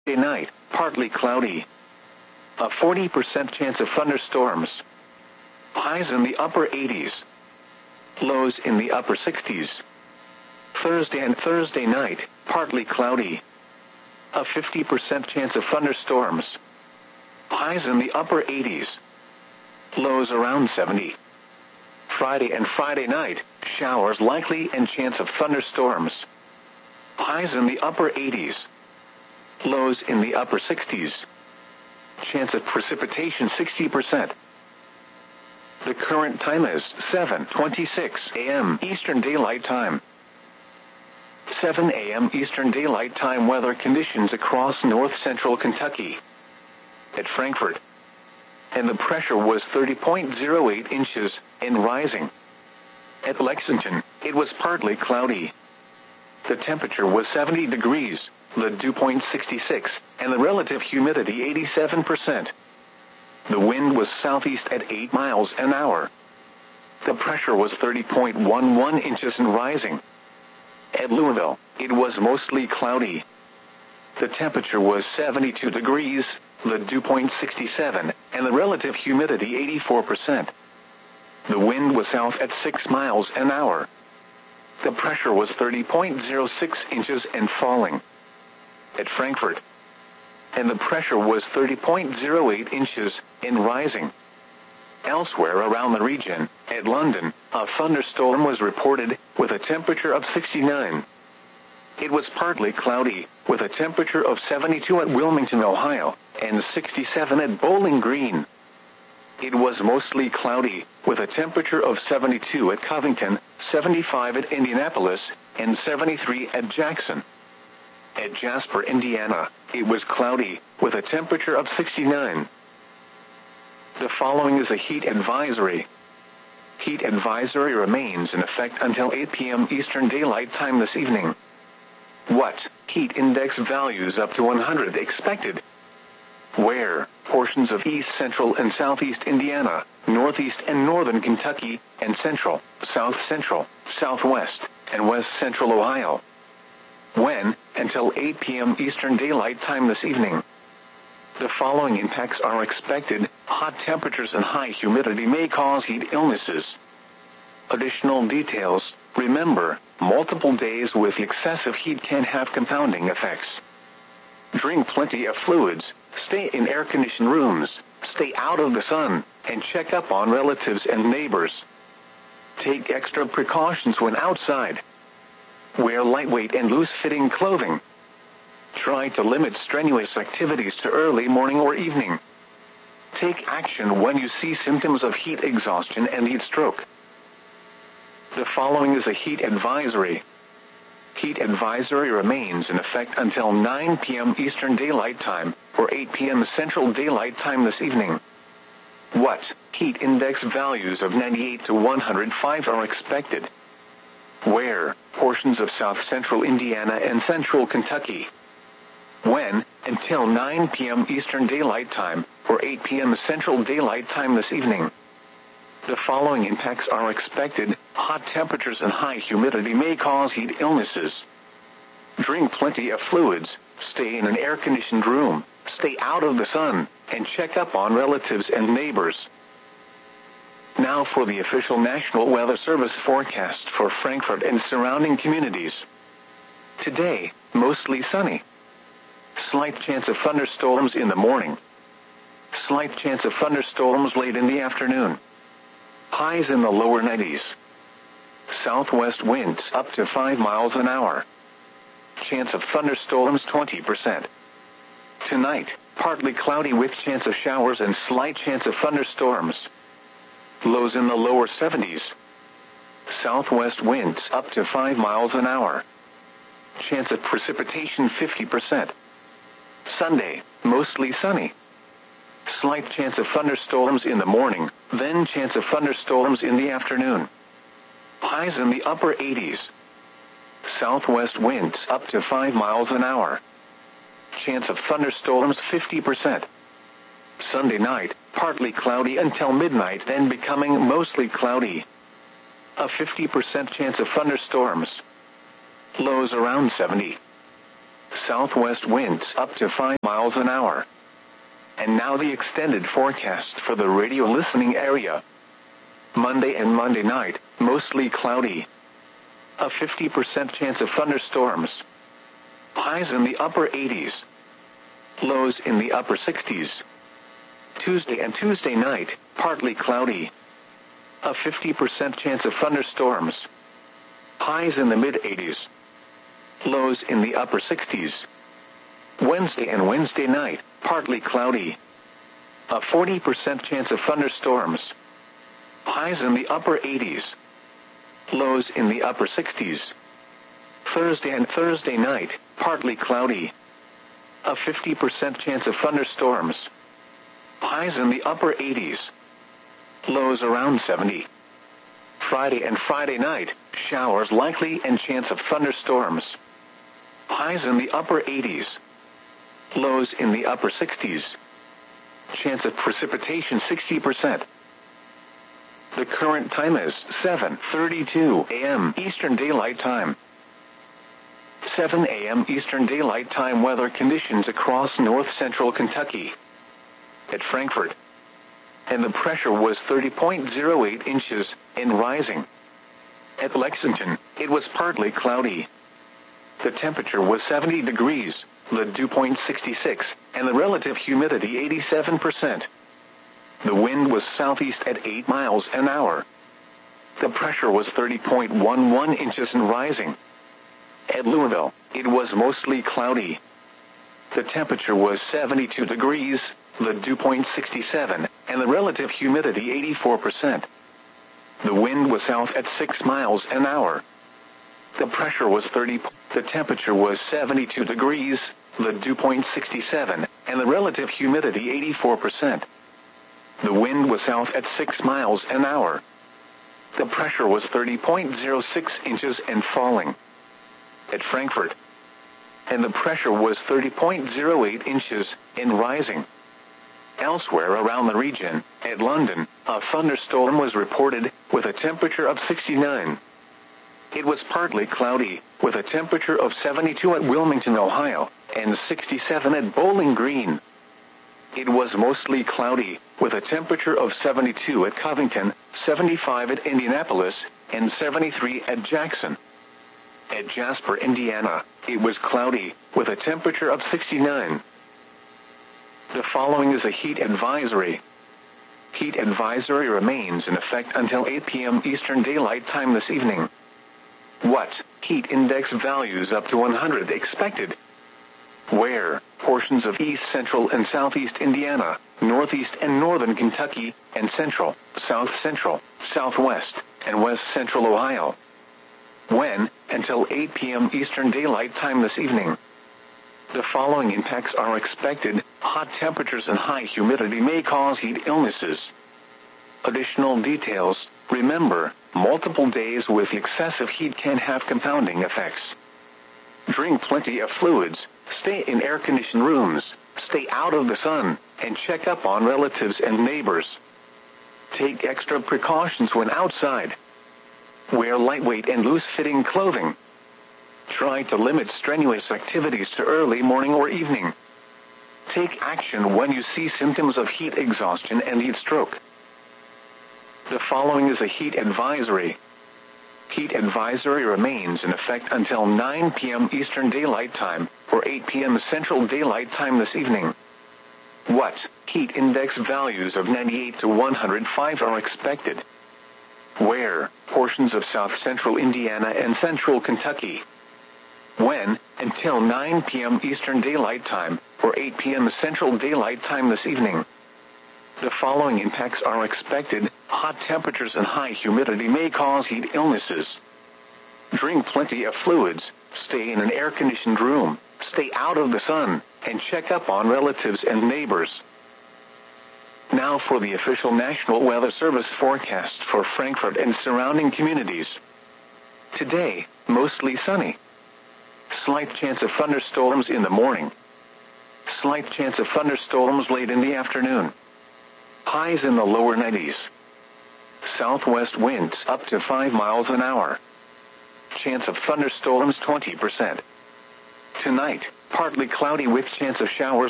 Thursday night, partly cloudy. A 40% chance of thunderstorms. Highs in the upper 80s. Lows in the upper 60s. Thursday and Thursday night, partly cloudy. A 50% chance of thunderstorms. Highs in the upper 80s. Lows around 70. Friday and Friday night, showers likely and chance of thunderstorms. Highs in the upper 80s. Lows in the upper 60s. Chance of precipitation 60%. The current time is 7:26 a.m. Eastern Daylight Time. 7 a.m. Eastern Daylight Time weather conditions across north-central Kentucky. At Frankfort. And the pressure was 30.08 inches, and rising. At Lexington, it was partly cloudy. The temperature was 70 degrees, the dew point 66, and the relative humidity 87%. The wind was southeast at 8 miles an hour. The pressure was 30.11 inches and rising. At Louisville, it was mostly cloudy. The temperature was 72 degrees, the dew point 67, and the relative humidity 84%. The wind was south at 6 miles an hour. The pressure was 30.06 inches and falling. At Frankfort. And the pressure was 30.08 inches and rising. Elsewhere around the region, at London, a thunderstorm was reported with a temperature of 69. It was partly cloudy, with a temperature of 72 at Wilmington, Ohio, and 67 at Bowling Green. It was mostly cloudy, with a temperature of 72 at Covington, 75 at Indianapolis, and 73 at Jackson. At Jasper, Indiana, it was cloudy, with a temperature of 69. The following is a heat advisory. Heat advisory remains in effect until 8 p.m. Eastern Daylight Time this evening. What? Heat index values up to 100 expected. Where? Portions of east central and southeast Indiana, northeast and northern Kentucky, and central, south central, southwest, and west central Ohio. When? Until 8 p.m. Eastern Daylight Time this evening. The following impacts are expected. Hot temperatures and high humidity may cause heat illnesses. Additional details. Remember, multiple days with excessive heat can have compounding effects. Drink plenty of fluids, stay in air-conditioned rooms, stay out of the sun, and check up on relatives and neighbors. Take extra precautions when outside. Wear lightweight and loose-fitting clothing. Try to limit strenuous activities to early morning or evening. Take action when you see symptoms of heat exhaustion and heat stroke. The following is a heat advisory. Heat advisory remains in effect until 9 p.m. Eastern Daylight Time, or 8 p.m. Central Daylight Time this evening. What? Heat index values of 98 to 105 are expected. Where? Portions of south central Indiana and central Kentucky. When? Until 9 p.m. Eastern Daylight Time, or 8 p.m. Central Daylight Time this evening. The following impacts are expected. Hot temperatures and high humidity may cause heat illnesses. Drink plenty of fluids, stay in an air-conditioned room, stay out of the sun, and check up on relatives and neighbors. Now for the official National Weather Service forecast for Frankfort and surrounding communities. Today, mostly sunny. Slight chance of thunderstorms in the morning. Slight chance of thunderstorms late in the afternoon. Highs in the lower 90s. Southwest winds up to 5 miles an hour. Chance of thunderstorms 20%. Tonight, partly cloudy with chance of showers and slight chance of thunderstorms. Lows in the lower 70s. Southwest winds up to 5 miles an hour. Chance of precipitation 50%. Sunday, mostly sunny. Slight chance of thunderstorms in the morning, then chance of thunderstorms in the afternoon. Highs in the upper 80s. Southwest winds up to 5 miles an hour. Chance of thunderstorms 50%. Sunday night, partly cloudy until midnight, then becoming mostly cloudy. A 50% chance of thunderstorms. Lows around 70. southwest winds up to 5 miles an hour. And now the extended forecast for the radio listening area. Monday and Monday night, mostly cloudy. A 50% chance of thunderstorms. Highs in the upper 80s. Lows in the upper 60s. Tuesday and Tuesday night, partly cloudy. A 50% chance of thunderstorms. Highs in the mid-80s. Lows in the upper 60s. Wednesday and Wednesday night, partly cloudy. A 40% chance of thunderstorms. Highs in the upper 80s. Lows in the upper 60s. Thursday and Thursday night, partly cloudy. A 50% chance of thunderstorms. Highs in the upper 80s. Lows around 70. Friday and Friday night, showers likely and chance of thunderstorms. Highs in the upper 80s. Lows in the upper 60s. Chance of precipitation 60%. The current time is 7:32 a.m. Eastern Daylight Time. 7 a.m. Eastern Daylight Time weather conditions across north-central Kentucky. At Frankfort. And the pressure was 30.08 inches and rising. At Lexington, it was partly cloudy. The temperature was 70 degrees, the dew point 66, and the relative humidity 87%. The wind was southeast at 8 miles an hour. The pressure was 30.11 inches and rising. At Louisville, it was mostly cloudy. The temperature was 72 degrees, the dew point 67, and the relative humidity 84%. The wind was south at 6 miles an hour. The pressure was 30. The temperature was 72 degrees, the dew point 67, and the relative humidity 84%. The wind was south at 6 miles an hour. The pressure was 30.06 inches and falling. At Frankfort. And the pressure was 30.08 inches and rising. Elsewhere around the region, at London, a thunderstorm was reported with a temperature of 69. It was partly cloudy, with a temperature of 72 at Wilmington, Ohio, and 67 at Bowling Green. It was mostly cloudy, with a temperature of 72 at Covington, 75 at Indianapolis, and 73 at Jackson. At Jasper, Indiana, it was cloudy, with a temperature of 69. The following is a heat advisory. Heat advisory remains in effect until 8 p.m. Eastern Daylight Time this evening. What? Heat index values up to 100 expected. Where? Portions of east central and southeast Indiana, northeast and northern Kentucky, and central, south central, southwest, and west central Ohio. When? Until 8 p.m. Eastern Daylight Time this evening. The following impacts are expected. Hot temperatures and high humidity may cause heat illnesses. Additional details. Remember, multiple days with excessive heat can have compounding effects. Drink plenty of fluids, stay in air-conditioned rooms, stay out of the sun, and check up on relatives and neighbors. Take extra precautions when outside. Wear lightweight and loose-fitting clothing. Try to limit strenuous activities to early morning or evening. Take action when you see symptoms of heat exhaustion and heat stroke. The following is a heat advisory. Heat advisory remains in effect until 9 p.m. Eastern Daylight Time, or 8 p.m. Central Daylight Time this evening. What? Heat index values of 98 to 105 are expected. Where? Portions of south central Indiana and central Kentucky. When? Until 9 p.m. Eastern Daylight Time, or 8 p.m. Central Daylight Time this evening. The following impacts are expected. Hot temperatures and high humidity may cause heat illnesses. Drink plenty of fluids, stay in an air-conditioned room, stay out of the sun, and check up on relatives and neighbors. Now for the official National Weather Service forecast for Frankfort and surrounding communities. Today, mostly sunny. Slight chance of thunderstorms in the morning. Slight chance of thunderstorms late in the afternoon. Highs in the lower 90s. Southwest winds up to 5 miles an hour. Chance of thunderstorms 20%. Tonight, Partly cloudy with chance of showers